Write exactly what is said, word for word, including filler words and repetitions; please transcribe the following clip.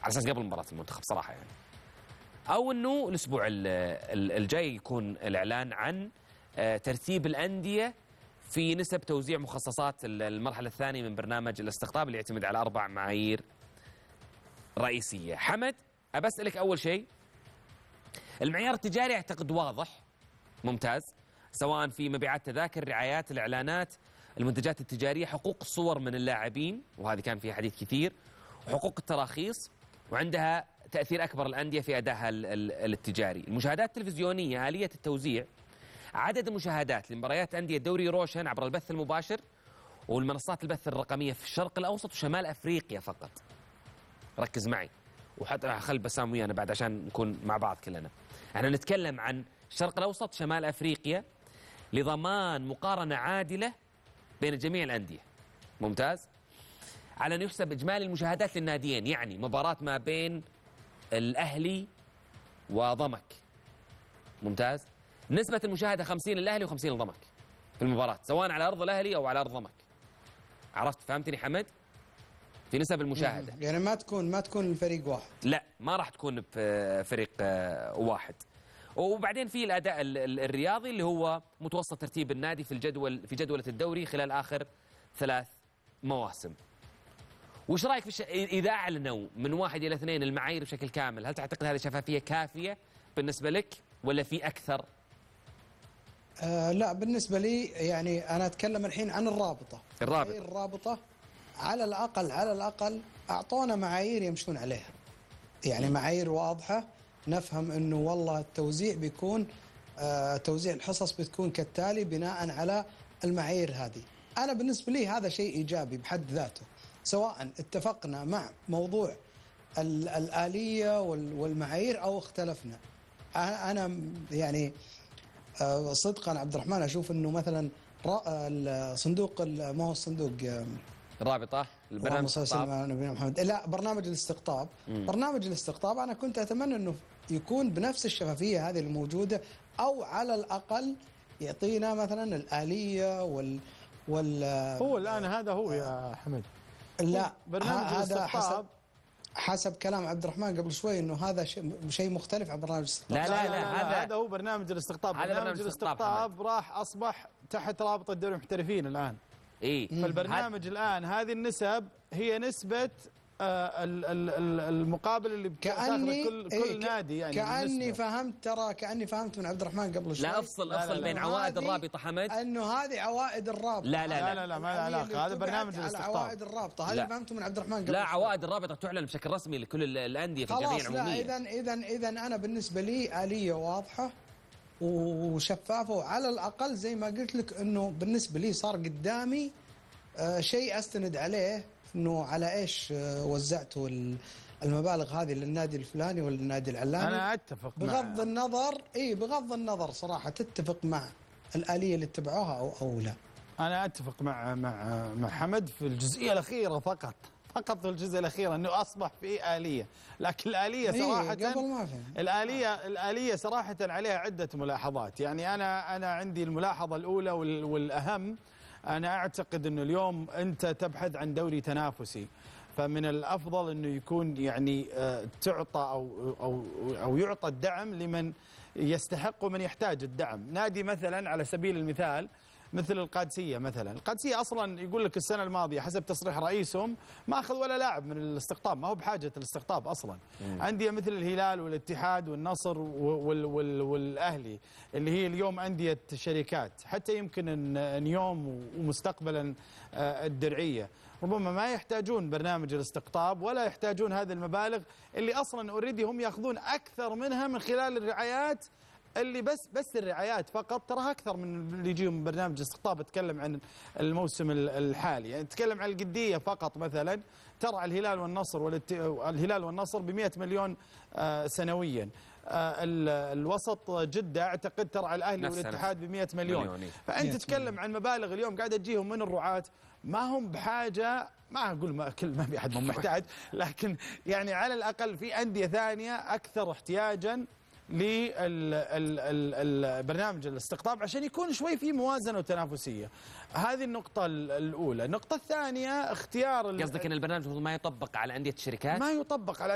على اساس قبل مباراه المنتخب صراحه يعني، او انه الاسبوع الجاي يكون الاعلان عن ترتيب الانديه في نسب توزيع مخصصات المرحله الثانيه من برنامج الاستقطاب اللي يعتمد على اربع معايير رئيسيه. حمد، ابى اسالك اول شيء، المعيار التجاري اعتقد واضح ممتاز، سواء في مبيعات تذاكر، رعايات، الاعلانات، المنتجات التجاريه، حقوق الصور من اللاعبين وهذه كان فيها حديث كثير، وحقوق التراخيص، وعندها تاثير اكبر الانديه في ادائها التجاري. المشاهدات التلفزيونيه، اليه التوزيع، عدد المشاهدات لمباريات انديه الدوري روشن عبر البث المباشر والمنصات البث الرقميه في الشرق الاوسط وشمال افريقيا فقط. ركز معي وحتى خل بسام ويانا بعد عشان نكون مع بعض كلنا. احنا نتكلم عن الشرق الاوسط، شمال افريقيا، لضمان مقارنه عادله بين جميع الانديه. ممتاز. على ان يحسب اجمالي المشاهدات للناديين، يعني مباراه ما بين الاهلي وضمك. ممتاز. نسبه المشاهده خمسين للاهلي وخمسين لضمك في المباراه، سواء على ارض الاهلي او على ارض ضمك. عرفت؟ فهمتني حمد؟ في نسب المشاهده يعني ما تكون ما تكون الفريق واحد. لا، ما راح تكون بفريق واحد. وبعدين في الاداء الرياضي اللي هو متوسط ترتيب النادي في الجدول في جدولة الدوري خلال اخر ثلاث مواسم. وش رايك في الش... اذا اعلنوا من واحد الى اثنين المعايير بشكل كامل، هل تعتقد هذه شفافيه كافيه بالنسبه لك ولا في اكثر؟ آه لا، بالنسبه لي يعني انا اتكلم الحين عن الرابطه. الرابطه الرابطه على الاقل على الاقل اعطونا معايير يمشون عليها، يعني معايير واضحه نفهم انه والله التوزيع بيكون آه توزيع الحصص بتكون كالتالي بناء على المعايير هذه. انا بالنسبه لي هذا شيء ايجابي بحد ذاته، سواء اتفقنا مع موضوع الآلية والمعايير او اختلفنا. انا يعني آه صدقا عبد الرحمن اشوف انه مثلا الصندوق، ما هو الصندوق، الرابطه، البرنامج الاستقطاب، محمد لا برنامج الاستقطاب. مم. برنامج الاستقطاب انا كنت اتمنى انه يكون بنفس الشفافيه هذه الموجوده، او على الاقل يعطينا مثلا الاليه وال وال هو الان هذا هو يا حمد. لا، برنامج هذا حسب حسب كلام عبد الرحمن قبل شوي انه هذا شيء مختلف عن برنامج الاستقطاب. لا لا لا, لا, لا هذا هذا هو برنامج الاستقطاب. برنامج الاستقطاب راح اصبح تحت رابطه دوري المحترفين الان. اي فالبرنامج الان هذه النسب هي نسبه آه المقابل اللي كأني كل كل نادي، يعني كأني فهمت ترى كأني فهمت من عبد الرحمن قبل شوي. لا افصل افصل لا لا بين عوائد الرابطه حمد، انه هذه عوائد الرابطه. لا لا لا لا, لا ما له علاقه، هذا برنامج الاستقطاب. عوائد الرابطه هذا فهمته من عبد الرحمن قبل لا شوي. عوائد الرابطه تعلن بشكل رسمي لكل الانديه في الجمعيه العموميه. اذا اذا اذا انا بالنسبه لي آلية واضحه وشفافه، وعلى الاقل زي ما قلت لك انه بالنسبه لي صار قدامي آه شيء استند عليه، انه على ايش آه وزعتوا المبالغ هذه للنادي الفلاني ولا النادي العلاني. انا اتفق بغض مع... النظر اي بغض النظر صراحه تتفق مع الآلية اللي اتبعوها او او لا. انا اتفق مع مع مع حمد في الجزئيه الاخيره فقط فقط في الجزء الاخير انه اصبح في آلية، لكن الآلية صراحه قبل ما فهم. الآلية الآلية صراحه عليها عده ملاحظات. يعني انا انا عندي الملاحظه الاولى والاهم، أنا أعتقد أنه اليوم أنت تبحث عن دوري تنافسي، فمن الأفضل أنه يكون يعني تعطى أو أو أو يعطى الدعم لمن يستحق ومن يحتاج الدعم. نادي مثلا على سبيل المثال مثل القادسية مثلا، القادسية أصلا يقول لك السنة الماضية حسب تصريح رئيسهم ما أخذ ولا لاعب من الاستقطاب، ما هو بحاجة الاستقطاب أصلا. أندية مثل الهلال والاتحاد والنصر وال وال والأهلي اللي هي اليوم أندية شركات، حتى يمكن نيوم ومستقبلا الدرعية، ربما ما يحتاجون برنامج الاستقطاب ولا يحتاجون هذه المبالغ اللي أصلا أوريدي هم يأخذون أكثر منها من خلال الرعايات اللي بس بس الرعايات فقط تراها اكثر من اللي يجيهم من برنامج الاستقطاب. اتكلم عن الموسم الحالي، يعني اتكلم عن القديه فقط مثلا ترعى الهلال والنصر والت... الهلال والنصر ب مئة مليون آه سنويا. آه الوسط جده اعتقد ترعى الاهلي والاتحاد ب مئة مليون. مليوني. فانت تتكلم عن مبالغ اليوم قاعده تجيهم من الرعاة، ما هم بحاجه، ما اقول ما كل ما في احد ما محتاج، لكن يعني على الاقل في انديه ثانيه اكثر احتياجا للبرنامج الاستقطاب عشان يكون شوي في موازنه وتنافسيه. هذه النقطه الاولى. النقطه الثانيه اختيار، قصدك ان البرنامج ما يطبق على انديه الشركات؟ ما يطبق على